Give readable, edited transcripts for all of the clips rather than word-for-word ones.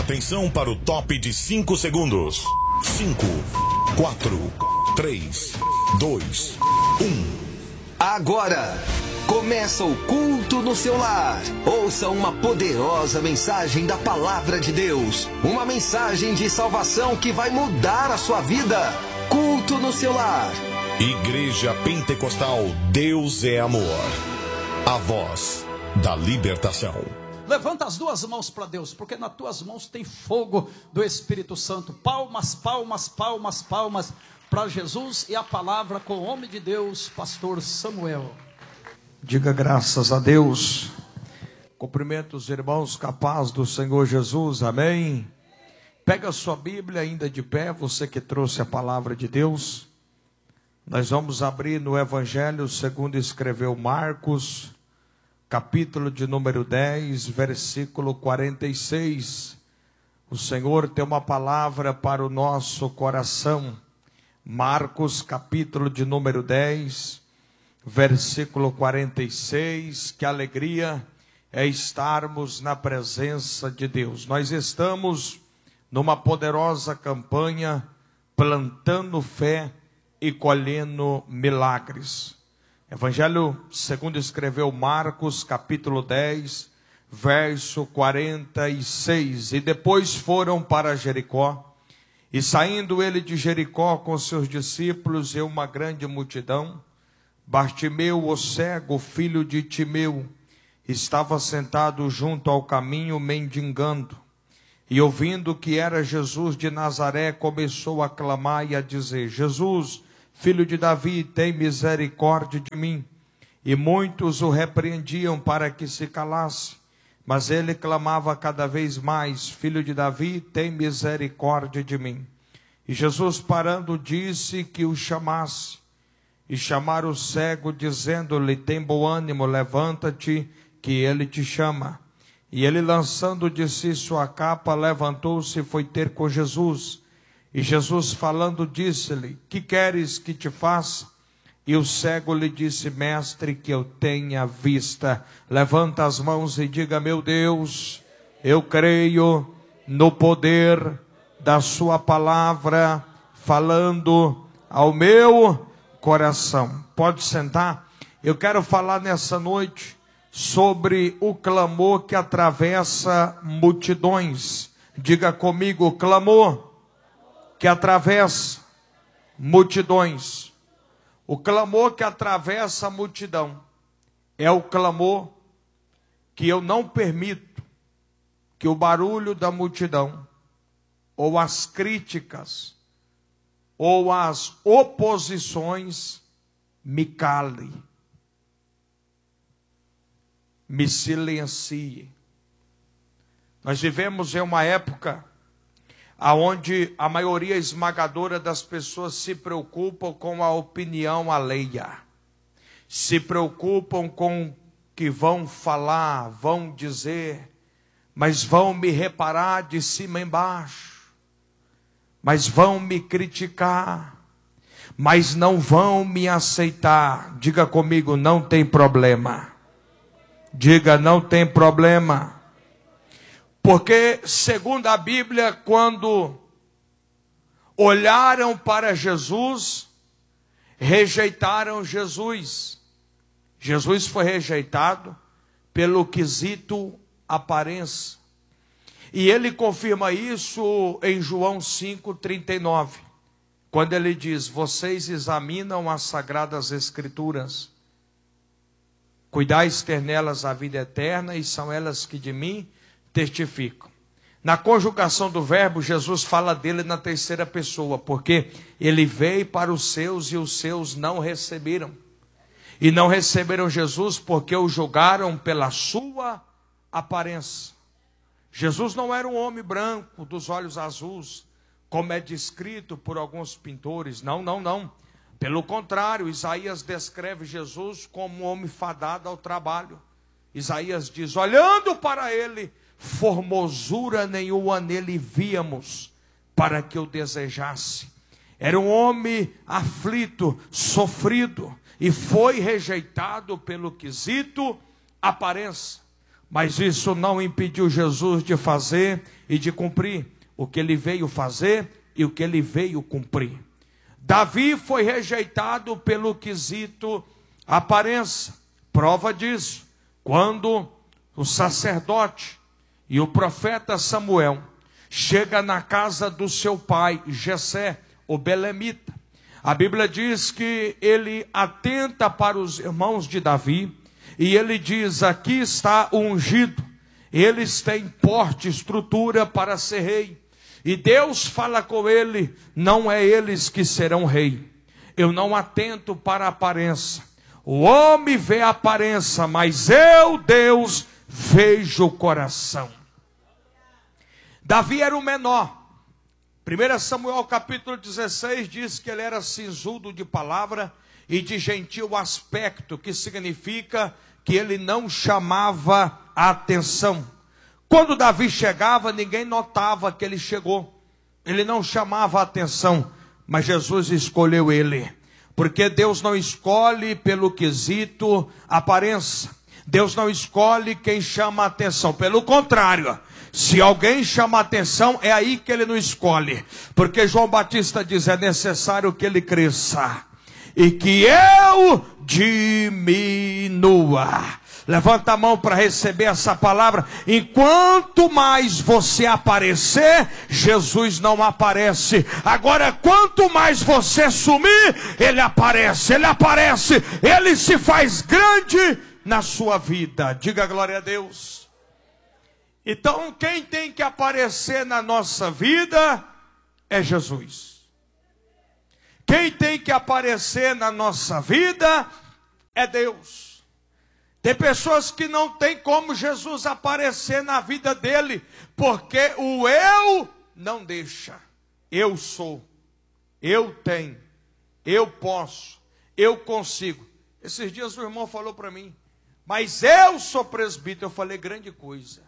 Atenção para o top de 5 segundos. 5, 4, 3, 2, 1. Agora, começa o culto no seu lar. Ouça uma poderosa mensagem da Palavra de Deus. Uma mensagem de salvação que vai mudar a sua vida. Culto no seu lar. Igreja Pentecostal Deus é Amor. A voz da libertação. Levanta as duas mãos para Deus, porque nas tuas mãos tem fogo do Espírito Santo. Palmas, palmas, palmas, palmas para Jesus e a palavra com o homem de Deus, pastor Samuel. Diga graças a Deus. Cumprimento os irmãos com a paz do Senhor Jesus, amém. Pega a sua Bíblia ainda de pé, você que trouxe a palavra de Deus. Nós vamos abrir no Evangelho segundo escreveu Marcos, capítulo de número 10, versículo 46. O Senhor tem uma palavra para o nosso coração. Marcos, capítulo de número 10, versículo 46. Que alegria é estarmos na presença de Deus. Nós estamos numa poderosa campanha, plantando fé e colhendo milagres. Evangelho segundo escreveu Marcos, capítulo 10, verso 46. E depois foram para Jericó, e saindo ele de Jericó com seus discípulos e uma grande multidão, Bartimeu, o cego, filho de Timeu, estava sentado junto ao caminho mendigando. E ouvindo que era Jesus de Nazaré, começou a clamar e a dizer: Jesus, filho de Davi, tem misericórdia de mim. E muitos o repreendiam para que se calasse. Mas ele clamava cada vez mais: Filho de Davi, tem misericórdia de mim. E Jesus, parando, disse que o chamasse. E chamaram o cego, dizendo-lhe: tem bom ânimo, levanta-te, que ele te chama. E ele, lançando de si sua capa, levantou-se e foi ter com Jesus. E Jesus, falando, disse-lhe: que queres que te faça? E o cego lhe disse: mestre, que eu tenha vista. Levanta as mãos e diga: meu Deus, eu creio no poder da sua palavra, falando ao meu coração. Pode sentar. Eu quero falar nessa noite sobre o clamor que atravessa multidões. Diga comigo: clamor que atravessa multidões. O clamor que atravessa a multidão é o clamor que eu não permito que o barulho da multidão, ou as críticas, ou as oposições me cale, me silencie. Nós vivemos em uma época onde a maioria esmagadora das pessoas se preocupam com a opinião alheia, se preocupam com o que vão falar, vão dizer, mas vão me reparar de cima a embaixo, mas vão me criticar, mas não vão me aceitar. Diga comigo: não tem problema. Diga: não tem problema. Porque, segundo a Bíblia, quando olharam para Jesus, rejeitaram Jesus. Jesus foi rejeitado pelo quesito aparência. E ele confirma isso em João 5,39. Quando ele diz: vocês examinam as sagradas escrituras, cuidais ter nelas a vida eterna, e são elas que de mim testificam. Na conjugação do verbo, Jesus fala dele na terceira pessoa, porque ele veio para os seus e os seus não receberam. E não receberam Jesus porque o julgaram pela sua aparência. Jesus não era um homem branco, dos olhos azuis, como é descrito por alguns pintores. Não, não, não. Pelo contrário, Isaías descreve Jesus como um homem fadado ao trabalho. Isaías diz: olhando para ele, formosura nenhuma nele víamos, para que eu desejasse. Era um homem aflito, sofrido, e foi rejeitado pelo quesito aparência. Mas isso não impediu Jesus de fazer e de cumprir o que ele veio fazer e o que ele veio cumprir. Davi foi rejeitado pelo quesito aparência. Prova disso, quando o sacerdote e o profeta Samuel chega na casa do seu pai, Jessé, o belemita. A Bíblia diz que ele atenta para os irmãos de Davi e ele diz: aqui está o ungido, eles têm porte, estrutura para ser rei. E Deus fala com ele: não é eles que serão rei. Eu não atento para a aparência. O homem vê a aparência, mas eu, Deus, vejo o coração. Davi era o menor. 1 Samuel capítulo 16 diz que ele era sisudo de palavra e de gentil aspecto, que significa que ele não chamava a atenção. Quando Davi chegava, ninguém notava que ele chegou. Ele não chamava a atenção, mas Jesus escolheu ele. Porque Deus não escolhe pelo quesito aparência. Deus não escolhe quem chama a atenção. Pelo contrário, se alguém chama a atenção, é aí que ele não escolhe. Porque João Batista diz: é necessário que ele cresça e que eu diminua. Levanta a mão para receber essa palavra. Enquanto mais você aparecer, Jesus não aparece. Agora, quanto mais você sumir, ele aparece, ele se faz grande na sua vida. Diga glória a Deus. Então, quem tem que aparecer na nossa vida é Jesus. Quem tem que aparecer na nossa vida é Deus. Tem pessoas que não tem como Jesus aparecer na vida dele, porque o eu não deixa. Eu sou, eu tenho, eu posso, eu consigo. Esses dias o irmão falou para mim: mas eu sou presbítero. Eu falei: grande coisa.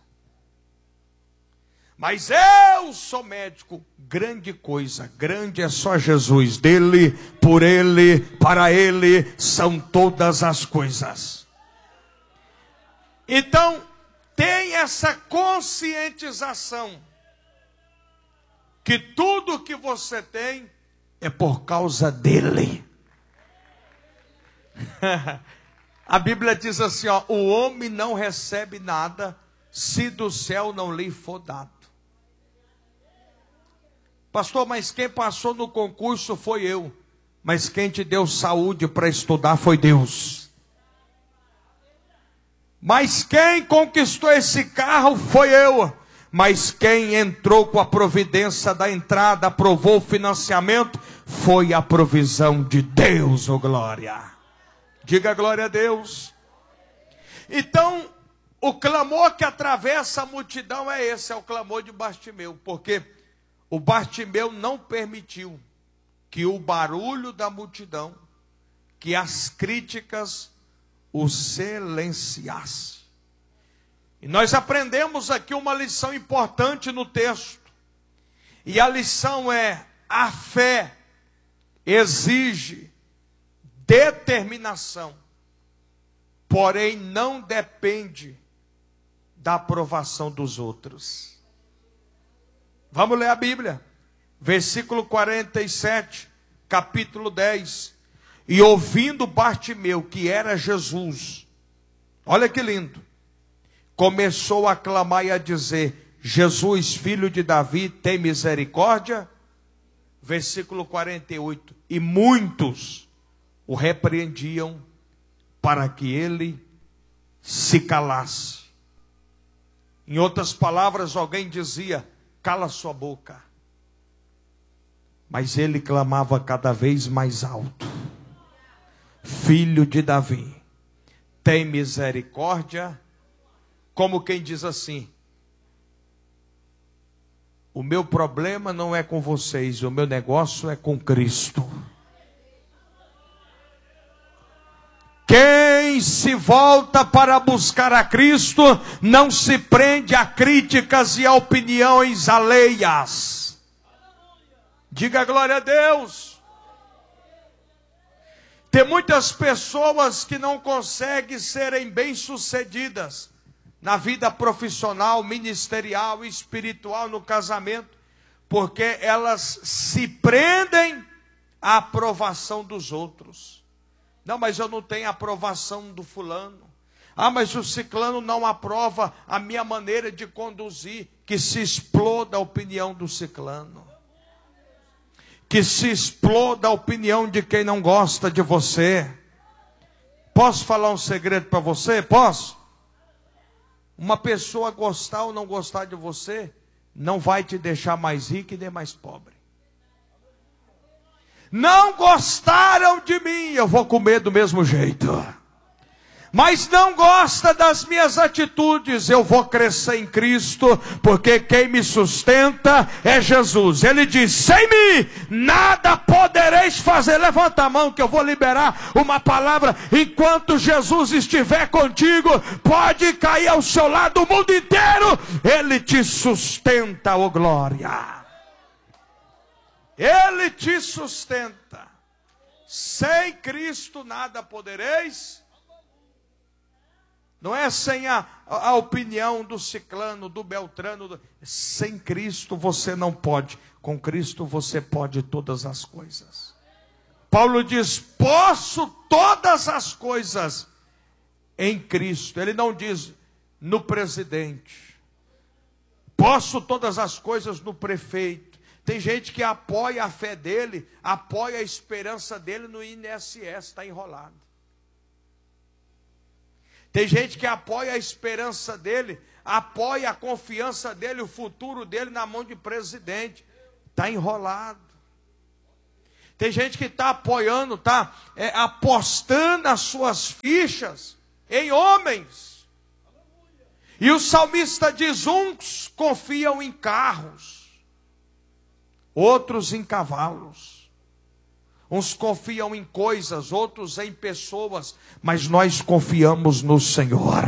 Mas eu sou médico. Grande coisa. Grande é só Jesus. Dele, por ele, para ele são todas as coisas. Então, tem essa conscientização que tudo que você tem é por causa dele. A Bíblia diz assim, ó: o homem não recebe nada se do céu não lhe for dado. Pastor, mas quem passou no concurso foi eu. Mas quem te deu saúde para estudar foi Deus. Mas quem conquistou esse carro foi eu. Mas quem entrou com a providência da entrada, aprovou o financiamento, foi a provisão de Deus, oh glória. Diga glória a Deus. Então, o clamor que atravessa a multidão é esse, é o clamor de Bartimeu. Porque o Bartimeu não permitiu que o barulho da multidão, que as críticas o silenciasse. E nós aprendemos aqui uma lição importante no texto. E a lição é: a fé exige determinação, porém não depende da aprovação dos outros. Vamos ler a Bíblia. Versículo 47, capítulo 10. E ouvindo Bartimeu que era Jesus, olha que lindo, começou a clamar e a dizer: Jesus, filho de Davi, tem misericórdia. Versículo 48. E muitos o repreendiam para que ele se calasse. Em outras palavras, alguém dizia: cala sua boca. Mas ele clamava cada vez mais alto: Filho de Davi, tem misericórdia. Como quem diz assim: o meu problema não é com vocês, o meu negócio é com Cristo. Quem se volta para buscar a Cristo não se prende a críticas e a opiniões alheias. Diga glória a Deus. Tem muitas pessoas que não conseguem serem bem-sucedidas na vida profissional, ministerial, espiritual, no casamento, porque elas se prendem à aprovação dos outros. Não, mas eu não tenho aprovação do fulano. Ah, mas o ciclano não aprova a minha maneira de conduzir. Que se exploda a opinião do ciclano. Que se exploda a opinião de quem não gosta de você. Posso falar um segredo para você? Posso? Uma pessoa gostar ou não gostar de você, não vai te deixar mais rico e nem mais pobre. Não gostaram de mim, eu vou comer do mesmo jeito. Mas não gosta das minhas atitudes, eu vou crescer em Cristo, porque quem me sustenta é Jesus. Ele diz, sem mim nada podereis fazer. Levanta a mão que eu vou liberar uma palavra. Enquanto Jesus estiver contigo, pode cair ao seu lado o mundo inteiro, Ele te sustenta, ô glória. Ele te sustenta. Sem Cristo nada podereis. Não é sem a opinião do ciclano, do beltrano. Sem Cristo você não pode. Com Cristo você pode todas as coisas. Paulo diz, posso todas as coisas em Cristo. Ele não diz no presidente. Posso todas as coisas no prefeito. Tem gente que apoia a fé dele, apoia a esperança dele no INSS, está enrolado. Tem gente que apoia a esperança dele, apoia a confiança dele, o futuro dele na mão de presidente. Está enrolado. Tem gente que está apoiando, está apostando as suas fichas em homens. E o salmista diz, uns confiam em carros, outros em cavalos. Uns confiam em coisas, outros em pessoas, mas nós confiamos no Senhor.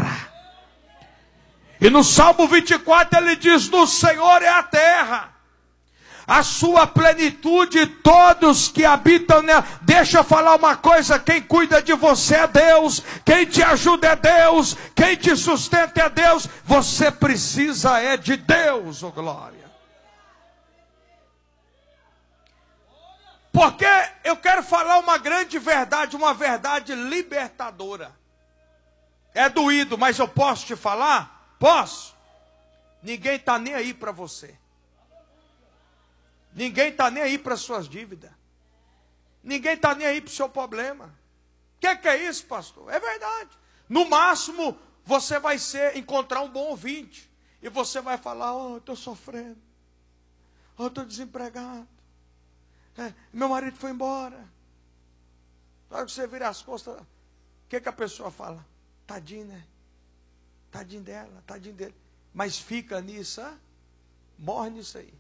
E no Salmo 24 ele diz, no Senhor é a terra, a sua plenitude, todos que habitam nela. Deixa eu falar uma coisa, quem cuida de você é Deus, quem te ajuda é Deus, quem te sustenta é Deus, você precisa é de Deus, oh glória. Porque eu quero falar uma grande verdade, uma verdade libertadora. É doído, mas eu posso te falar? Posso. Ninguém está nem aí para você. Ninguém está nem aí para suas dívidas. Ninguém está nem aí para o seu problema. O que é isso, pastor? É verdade. No máximo, você vai encontrar um bom ouvinte. E você vai falar, eu estou sofrendo. Eu estou desempregado. Meu marido foi embora. Na hora que você vira as costas, o que a pessoa fala? Tadinho, né? Tadinho dela, tadinho dele. Mas fica nisso, morre nisso aí.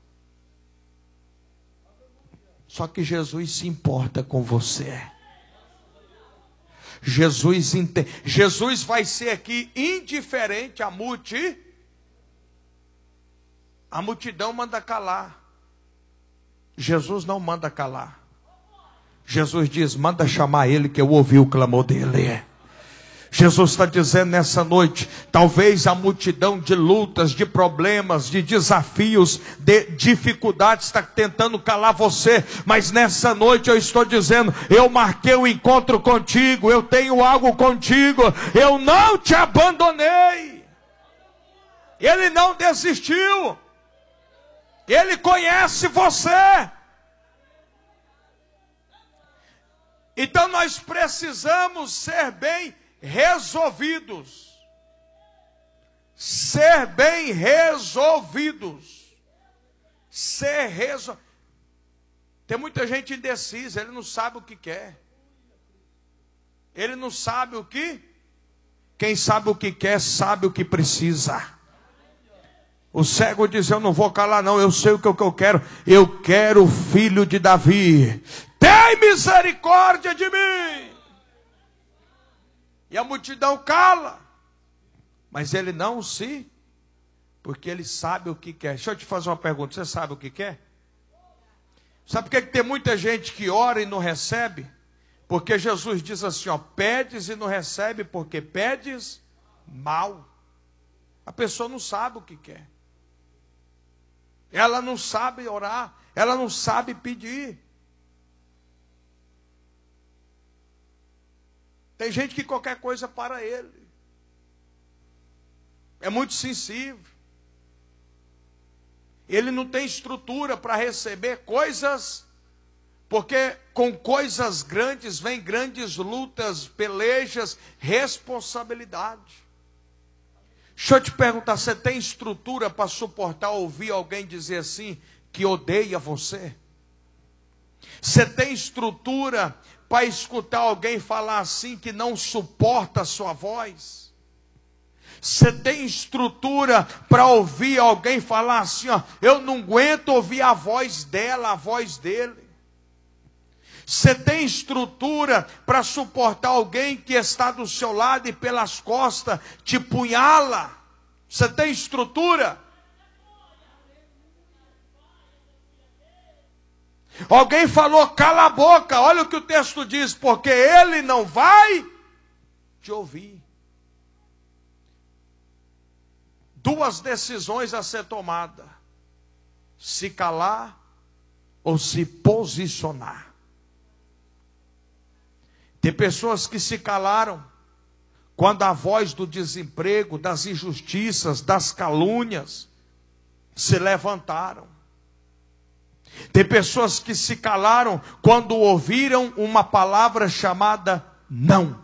Só que Jesus se importa com você. Jesus vai ser aqui indiferente à multidão. A multidão manda calar. Jesus não manda calar. Jesus diz, manda chamar ele que eu ouvi o clamor dele. Jesus está dizendo nessa noite, talvez a multidão de lutas, de problemas, de desafios, de dificuldades está tentando calar você, mas nessa noite eu estou dizendo, eu marquei um encontro contigo, eu tenho algo contigo, eu não te abandonei. Ele não desistiu. Ele conhece você. Então nós precisamos ser bem resolvidos. Ser bem resolvidos. Tem muita gente indecisa, ele não sabe o que quer. Ele não sabe o que. Quem sabe o que quer, sabe o que precisa. O cego diz, eu não vou calar não, eu sei o que eu quero. Eu quero o filho de Davi. Tem misericórdia de mim. E a multidão cala. Mas ele não se, porque ele sabe o que quer. Deixa eu te fazer uma pergunta, você sabe o que quer? Sabe por que tem muita gente que ora e não recebe? Porque Jesus diz assim, pedes e não recebe, porque pedes mal. A pessoa não sabe o que quer. Ela não sabe orar, ela não sabe pedir. Tem gente que qualquer coisa para ele. É muito sensível. Ele não tem estrutura para receber coisas, porque com coisas grandes vem grandes lutas, pelejas, responsabilidade. Deixa eu te perguntar, você tem estrutura para suportar ouvir alguém dizer assim, que odeia você? Você tem estrutura para escutar alguém falar assim, que não suporta a sua voz? Você tem estrutura para ouvir alguém falar assim, ó, eu não aguento ouvir a voz dela, a voz dele? Você tem estrutura para suportar alguém que está do seu lado e pelas costas te punhala? Você tem estrutura? Alguém falou, cala a boca, olha o que o texto diz, porque ele não vai te ouvir. Duas decisões a ser tomada: se calar ou se posicionar. Tem pessoas que se calaram quando a voz do desemprego, das injustiças, das calúnias se levantaram. Tem pessoas que se calaram quando ouviram uma palavra chamada não.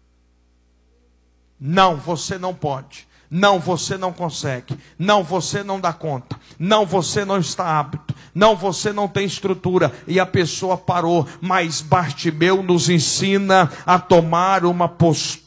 Não, você não pode. Não, você não consegue. Não, você não dá conta. Não, você não está apto. Não, você não tem estrutura. E a pessoa parou. Mas Bartimeu nos ensina a tomar uma postura